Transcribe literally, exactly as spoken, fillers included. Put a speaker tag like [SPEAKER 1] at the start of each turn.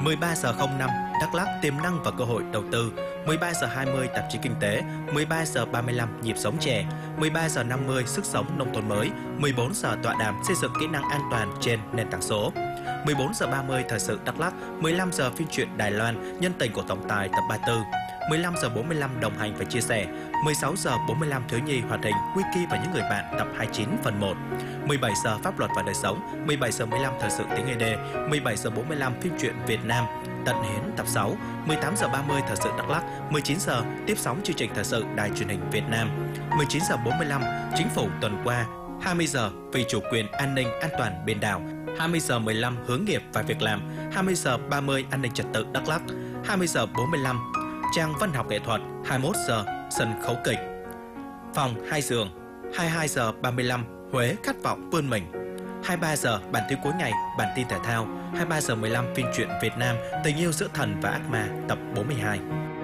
[SPEAKER 1] mười ba giờ không năm Đắk Lắk tiềm năng và cơ hội đầu tư. mười ba giờ hai mươi tạp chí kinh tế. mười ba giờ ba mươi lăm nhịp sống trẻ. mười ba giờ năm mươi sức sống nông thôn mới. mười bốn giờ tọa đàm xây dựng kỹ năng an toàn trên nền tảng số. mười bốn giờ ba mươi thời sự Đắk Lắk. mười lăm giờ phim truyện Đài Loan nhân tình của tổng tài tập ba mươi tư. mười lăm giờ bốn mươi lăm đồng hành và chia sẻ. mười sáu giờ bốn mươi lăm thiếu nhi hoạt hình Wiki và những người bạn tập hai mươi chín phần một. mười bảy giờ pháp luật và đời sống. mười bảy giờ mười lăm thời sự tiếng e đê. mười bảy giờ bốn mươi lăm phim truyện Việt Nam Tận Hiến tập sáu. mười tám giờ ba mươi thời sự Đắk Lắk. mười chín giờ tiếp sóng chương trình thời sự Đài truyền hình Việt Nam. mười chín giờ bốn mươi lăm chính phủ tuần qua. hai mươi giờ vì chủ quyền an ninh an toàn biển đảo. hai mươi giờ mười lăm hướng nghiệp và việc làm. hai mươi giờ ba mươi an ninh trật tự Đắk Lắk. hai mươi giờ bốn mươi lăm trang văn học nghệ thuật. hai mươi mốt giờ sân khấu kịch phòng hai giường. hai mươi hai giờ ba mươi lăm Huế khát vọng vươn mình. hai mươi ba giờ bản tin cuối ngày, bản tin thể thao. hai mươi ba giờ mười lăm phim truyện Việt Nam Tình yêu giữa thần và ác ma tập bốn mươi hai.